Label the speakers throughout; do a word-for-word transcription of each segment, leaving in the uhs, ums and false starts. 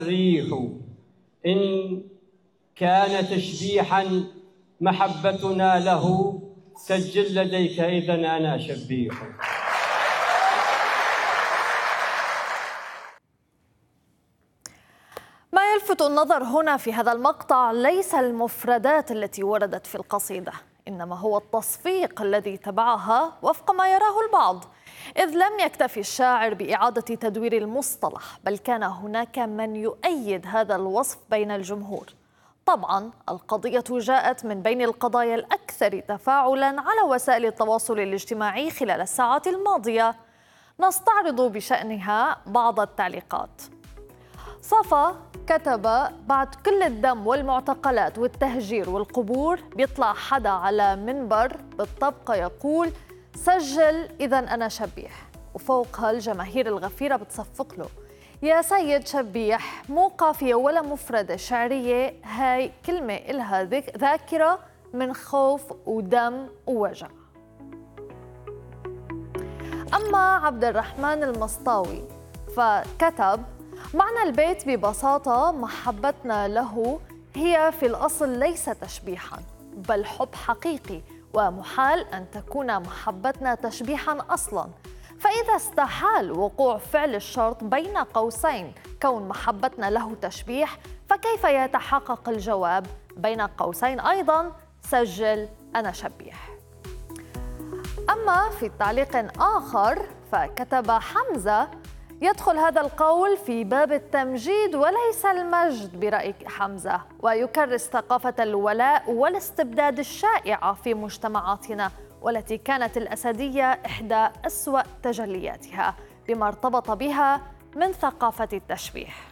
Speaker 1: الريح إن كان تشبيحا محبتنا له سجل لديك إذا أنا شبيح.
Speaker 2: ما يلفت النظر هنا في هذا المقطع ليس المفردات التي وردت في القصيدة، إنما هو التصفيق الذي تبعها وفق ما يراه البعض، إذ لم يكتفي الشاعر بإعادة تدوير المصطلح، بل كان هناك من يؤيد هذا الوصف بين الجمهور. طبعا القضية جاءت من بين القضايا الأكثر تفاعلا على وسائل التواصل الاجتماعي خلال الساعات الماضية. نستعرض بشأنها بعض التعليقات. صفا كتب: بعد كل الدم والمعتقلات والتهجير والقبور بيطلع حدا على منبر بالطبقة يقول سجل إذا أنا شبيح، وفوقها الجماهير الغفيرة بتصفق له: يا سيد شبيح، مو قافية ولا مفردة شعرية، هاي كلمة إلها ذاكرة من خوف ودم ووجع. أما عبد الرحمن المسطاوي فكتب: معنى البيت ببساطة محبتنا له هي في الأصل ليس تشبيحاً بل حب حقيقي، ومحال أن تكون محبتنا تشبيحاً أصلاً، فإذا استحال وقوع فعل الشرط بين قوسين كون محبتنا له تشبيح، فكيف يتحقق الجواب بين قوسين أيضاً سجل أنا شبيح. أما في تعليق آخر فكتب حمزة: يدخل هذا القول في باب التمجيد وليس المجد برأي حمزة، ويكرس ثقافة الولاء والاستبداد الشائعة في مجتمعاتنا، والتي كانت الأسدية إحدى أسوأ تجلياتها بما ارتبط بها من ثقافة التشبيح.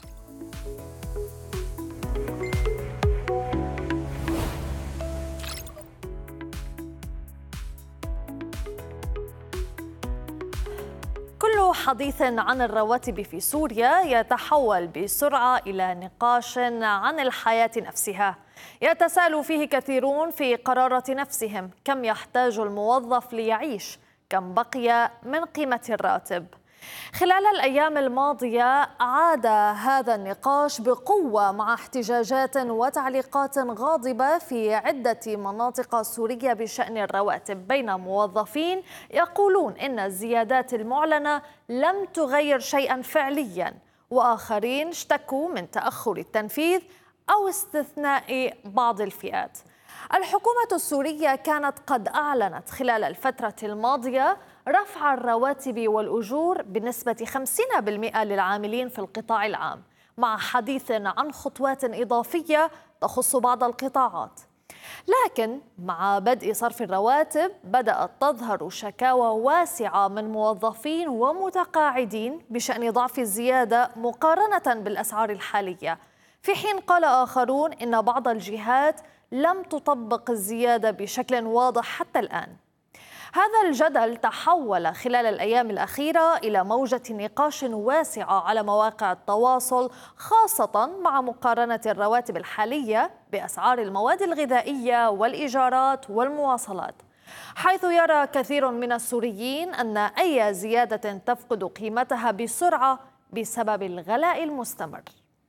Speaker 2: كل حديث عن الرواتب في سوريا يتحول بسرعة إلى نقاش عن الحياة نفسها، يتساءل فيه كثيرون في قرارة نفسهم: كم يحتاج الموظف ليعيش؟ كم بقي من قيمة الراتب؟ خلال الأيام الماضية عاد هذا النقاش بقوة مع احتجاجات وتعليقات غاضبة في عدة مناطق سورية بشأن الرواتب بين موظفين يقولون إن الزيادات المعلنة لم تغير شيئا فعليا، وآخرين اشتكوا من تأخر التنفيذ أو استثناء بعض الفئات. الحكومة السورية كانت قد أعلنت خلال الفترة الماضية رفع الرواتب والأجور بنسبة خمسين بالمئة للعاملين في القطاع العام، مع حديث عن خطوات إضافية تخص بعض القطاعات. لكن مع بدء صرف الرواتب بدأت تظهر شكاوى واسعة من موظفين ومتقاعدين بشأن ضعف الزيادة مقارنة بالأسعار الحالية، في حين قال آخرون إن بعض الجهات لم تطبق الزيادة بشكل واضح حتى الآن. هذا الجدل تحول خلال الأيام الأخيرة إلى موجة نقاش واسعة على مواقع التواصل، خاصة مع مقارنة الرواتب الحالية بأسعار المواد الغذائية والإيجارات والمواصلات، حيث يرى كثير من السوريين أن أي زيادة تفقد قيمتها بسرعة بسبب الغلاء المستمر.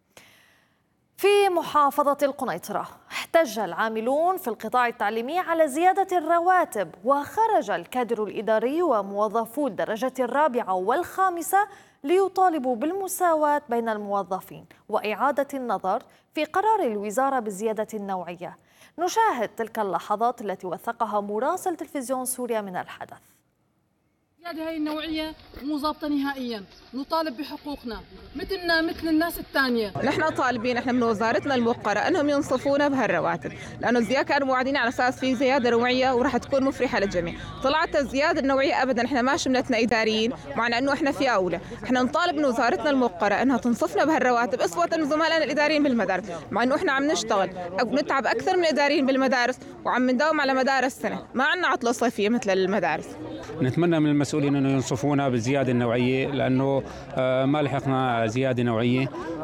Speaker 2: في محافظة القنيطرة احتج العاملون في القطاع التعليمي على زيادة الرواتب، وخرج الكادر الإداري وموظفو الدرجة الرابعة والخامسة ليطالبوا بالمساواة بين الموظفين وإعادة النظر في قرار الوزارة بالزيادة النوعية. نشاهد تلك اللحظات التي وثقها مراسل تلفزيون سوريا من الحدث.
Speaker 3: الزيادة هاي النوعية مو ظابطة نهائيا، نطالب بحقوقنا مثلنا مثل الناس الثانية.
Speaker 4: نحن طالبين احنا من وزارتنا الموقرة انهم ينصفونا بهالرواتب، لانه الزيادة كانوا موعدين على اساس في زيادة نوعية وراح تكون مفرحة للجميع. طلعت الزيادة النوعية ابدا احنا ما شملتنا اداريين، معنا انه احنا في اولى، احنا نطالب من وزارتنا الموقرة انها تنصفنا بهالرواتب اسوة زملائنا الاداريين بالمدارس، مع انه احنا عم نشتغل ونتعب اكثر من الاداريين بالمدارس وعم نداوم على مدار السنة، ما عندنا عطلة صيفية مثل المدارس.
Speaker 5: نتمنى من المسؤولين انه ينصفونا بالزياده النوعيه، لانه ما لحقنا زياده نوعيه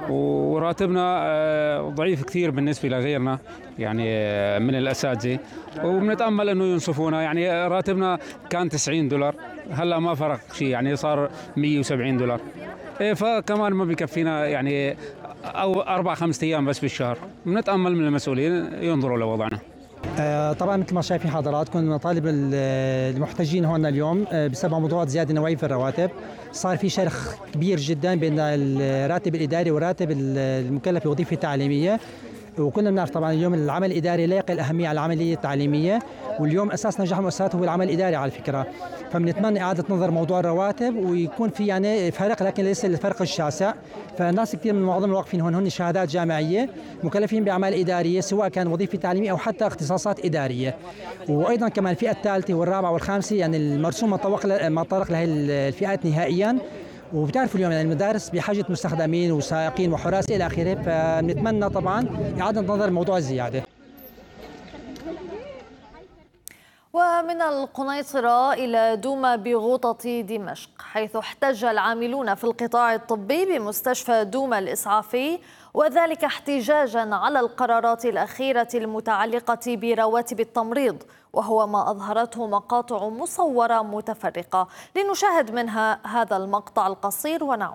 Speaker 5: وراتبنا ضعيف كثير بالنسبه لغيرنا يعني من الاساتذه، وبنتامل انه ينصفونا. يعني راتبنا كان تسعين دولار، هلا ما فرق شيء، يعني صار مئة وسبعين دولار، فكمان ما بكفينا يعني او اربع خمسة ايام بس في الشهر. بنتامل من المسؤولين ينظروا لوضعنا.
Speaker 6: طبعا مثل ما شايفين حضراتكم مطالب المحتجين هون اليوم بسبب موضوع زياده نوعيه في الرواتب. صار في شرخ كبير جدا بين الراتب الاداري والراتب المكلف بوظيفه تعليميه، وكنا بنعرف طبعا اليوم العمل الاداري لا يقل اهميه على العمليه التعليميه، واليوم اساس نجاح المؤسسات هو العمل الاداري على فكره. فبنتمنى اعاده نظر موضوع الرواتب ويكون في يعني فرق، لكن ليس الفرق الشاسع. فالناس كثير من معظم الواقفين هون هن شهادات جامعيه مكلفين باعمال اداريه سواء كان وظيفه تعليميه او حتى اختصاصات اداريه. وايضا كمان الفئه الثالثه والرابعه والخامسه يعني المرسوم ما طرق ما طرق لهي الفئات نهائيا. وبتعرفوا اليوم يعني المدارس بحاجه مستخدمين وسائقين وحراس الى اخره، فبنتمنى طبعا اعاده نظر موضوع الزياده.
Speaker 2: ومن القنيطرة إلى دوما بغوطة دمشق، حيث احتج العاملون في القطاع الطبي بمستشفى دوما الإسعافي، وذلك احتجاجا على القرارات الأخيرة المتعلقة برواتب التمريض، وهو ما أظهرته مقاطع مصورة متفرقة. لنشاهد منها هذا المقطع القصير ونعود.